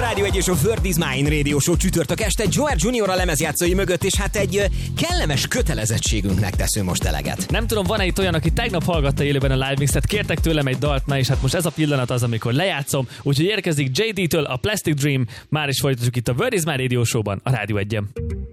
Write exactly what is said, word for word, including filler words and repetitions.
Rádió egy és a Word is Mine Radio Show csütörtök este Joel Junior a lemezjátszói mögött, és hát egy kellemes kötelezettségünknek teszünk most eleget. Nem tudom, van-e itt olyan, aki tegnap hallgatta élőben a live mixet, kértek tőlem egy dalt, na és hát most ez a pillanat az, amikor lejátszom, úgyhogy érkezik jé dé-től a Plastic Dream, már is folytatjuk itt a Word is Mine Radio Show-ban, a Rádió egyen.